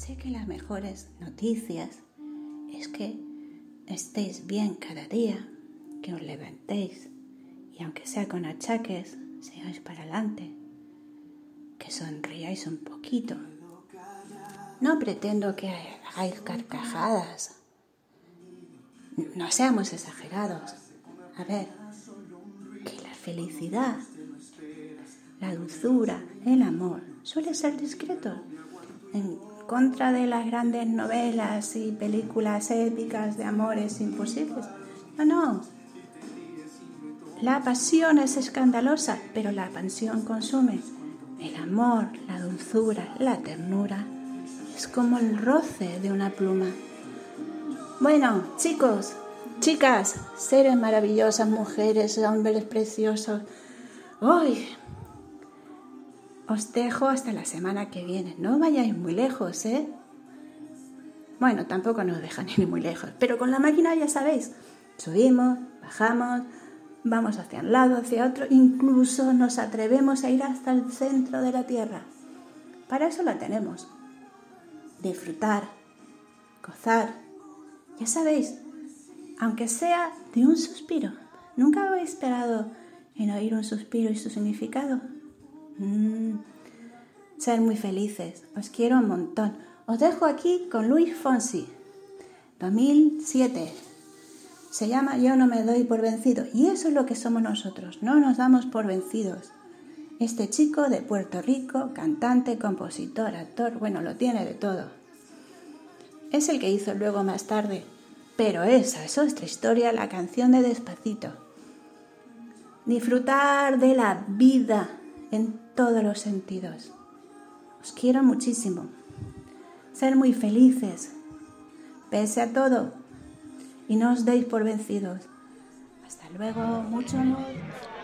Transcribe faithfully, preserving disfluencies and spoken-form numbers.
sé que las mejores noticias es que estéis bien cada día, que os levantéis y aunque sea con achaques, sigáis para adelante, que sonriáis un poquito. No pretendo que hagáis carcajadas, no seamos exagerados. A ver, que la felicidad, la dulzura, el amor suele ser discreto. En contra de las grandes novelas y películas épicas de amores imposibles. No, no. La pasión es escandalosa, pero la pasión consume. El amor, la dulzura, la ternura es como el roce de una pluma. Bueno, chicos, chicas, seres maravillosas, mujeres, hombres preciosos. ¡Uy! Os dejo hasta la semana que viene. No vayáis muy lejos, ¿eh? Bueno, tampoco nos dejan ir muy lejos, pero con la máquina ya sabéis, subimos, bajamos, vamos hacia un lado, hacia otro, incluso nos atrevemos a ir hasta el centro de la Tierra. Para eso la tenemos. Disfrutar, gozar, ya sabéis, aunque sea de un suspiro. ¿Nunca habéis esperado en oír un suspiro y su significado? Mm, ser muy felices, os quiero un montón. Os dejo aquí con Luis Fonsi, dos mil siete. Se llama Yo no me doy por vencido. Y eso es lo que somos nosotros, no nos damos por vencidos. Este chico de Puerto Rico, cantante, compositor, actor, bueno, lo tiene de todo. Es el que hizo luego más tarde, pero esa es otra historia, la canción de Despacito. Disfrutar de la vida en todos los sentidos. Os quiero muchísimo. Ser muy felices, pese a todo, y no os deis por vencidos. Hasta luego, mucho amor.